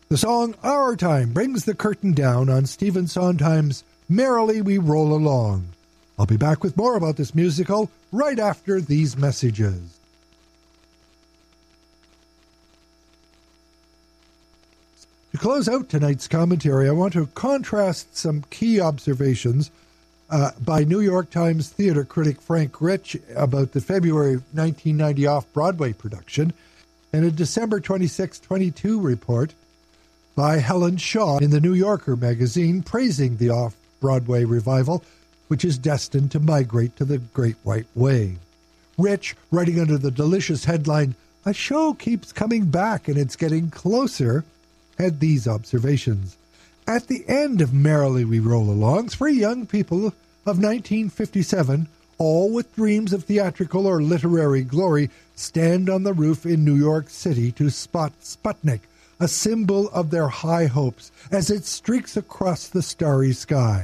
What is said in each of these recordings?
The song Our Time brings the curtain down on Stephen Sondheim's Merrily We Roll Along. I'll be back with more about this musical right after these messages. To close out tonight's commentary, I want to contrast some key observations by New York Times theater critic Frank Rich about the February 1990 off-Broadway production and a December 26, 22 report by Helen Shaw in the New Yorker magazine praising the off-Broadway revival, which is destined to migrate to the Great White Way. Rich, writing under the delicious headline, "A show keeps coming back and it's getting closer," had these observations. At the end of Merrily We Roll Along, three young people of 1957, all with dreams of theatrical or literary glory, stand on the roof in New York City to spot Sputnik, a symbol of their high hopes, as it streaks across the starry sky.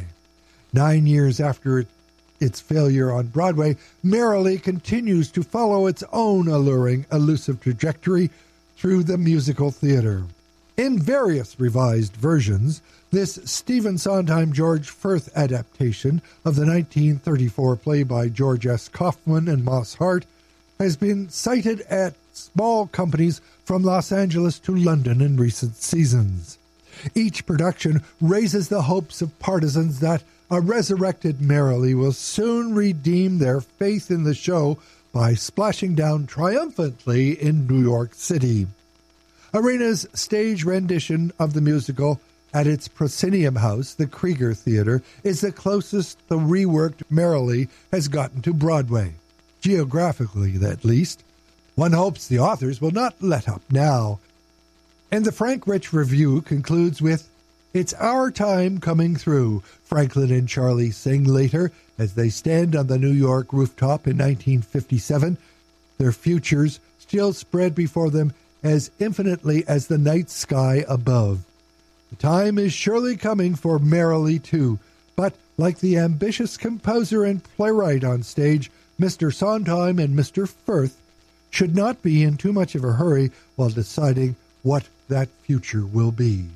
9 years after its failure on Broadway, Merrily continues to follow its own alluring, elusive trajectory through the musical theater. In various revised versions, this Stephen Sondheim George Furth adaptation of the 1934 play by George S. Kaufman and Moss Hart has been cited at small companies from Los Angeles to London in recent seasons. Each production raises the hopes of partisans that a resurrected Merrily will soon redeem their faith in the show by splashing down triumphantly in New York City. Arena's stage rendition of the musical at its proscenium house, the Krieger Theater, is the closest the reworked Merrily has gotten to Broadway, geographically at least. One hopes the authors will not let up now. And the Frank Rich review concludes with, "It's our time coming through," Franklin and Charlie sing later as they stand on the New York rooftop in 1957, their futures still spread before them as infinitely as the night sky above. The time is surely coming for Merrily too, but like the ambitious composer and playwright on stage, Mr. Sondheim and Mr. Furth should not be in too much of a hurry while deciding what that future will be.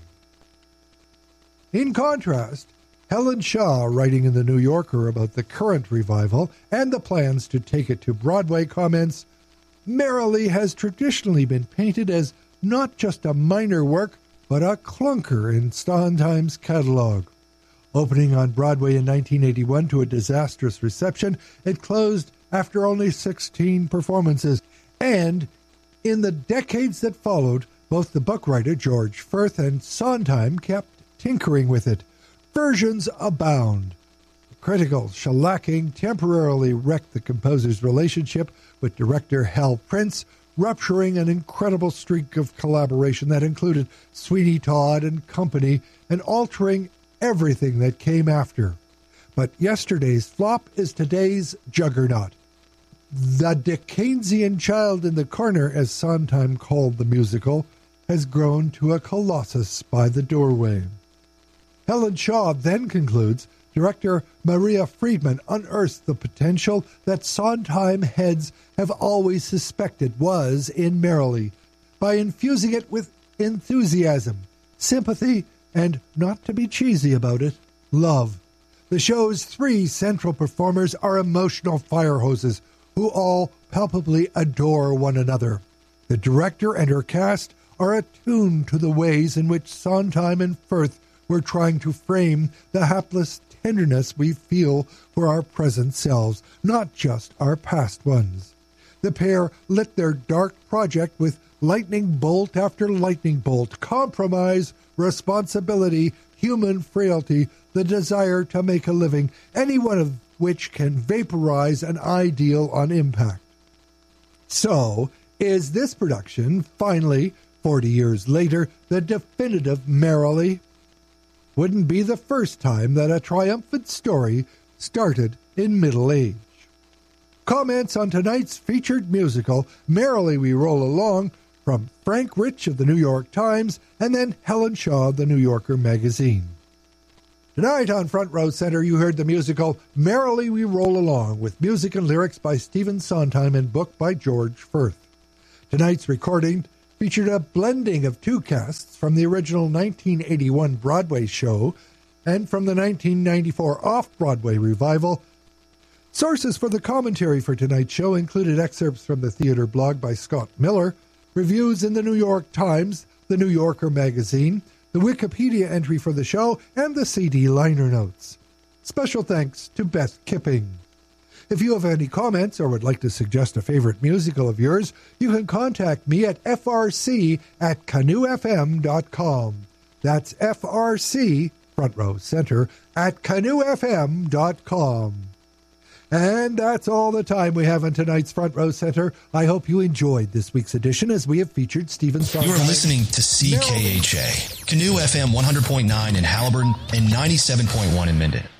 In contrast, Helen Shaw, writing in the New Yorker about the current revival and the plans to take it to Broadway, comments, "Merrily has traditionally been painted as not just a minor work, but a clunker in Sondheim's catalog. Opening on Broadway in 1981 to a disastrous reception, it closed after only 16 performances, and in the decades that followed, both the book writer George Furth and Sondheim kept tinkering with it. Versions abound. The critical shellacking temporarily wrecked the composer's relationship with director Hal Prince, rupturing an incredible streak of collaboration that included Sweeney Todd and company and altering everything that came after. But yesterday's flop is today's juggernaut. The Dickensian child in the corner, as Sondheim called the musical, has grown to a colossus by the doorway." Helen Shaw then concludes, director Maria Friedman unearths the potential that Sondheim heads have always suspected was in Merrily by infusing it with enthusiasm, sympathy, and, not to be cheesy about it, love. The show's three central performers are emotional fire hoses who all palpably adore one another. The director and her cast are attuned to the ways in which Sondheim and Furth were trying to frame the hapless tenderness we feel for our present selves, not just our past ones. The pair lit their dark project with lightning bolt after lightning bolt, compromise, responsibility, human frailty, the desire to make a living, any one of which can vaporize an ideal on impact. So, is this production, finally, 40 years later, the definitive Merrily? Wouldn't be the first time that a triumphant story started in middle age. Comments on tonight's featured musical, Merrily We Roll Along, from Frank Rich of the New York Times, and then Helen Shaw of the New Yorker magazine. Tonight on Front Row Center, you heard the musical Merrily We Roll Along, with music and lyrics by Stephen Sondheim and book by George Furth. Tonight's recording featured a blending of two casts from the original 1981 Broadway show and from the 1994 off-Broadway revival. Sources for the commentary for tonight's show included excerpts from the theater blog by Scott Miller, reviews in the New York Times, the New Yorker magazine, the Wikipedia entry for the show, and the CD liner notes. Special thanks to Beth Kipping. If you have any comments or would like to suggest a favorite musical of yours, you can contact me at frc@canoefm.com. That's FRC, Front Row Center, at canoefm.com. And that's all the time we have on tonight's Front Row Center. I hope you enjoyed this week's edition as we have featured Stephen Sondheim. You're listening to CKHA, Canoe FM 100.9 in Haliburton and 97.1 in Minden.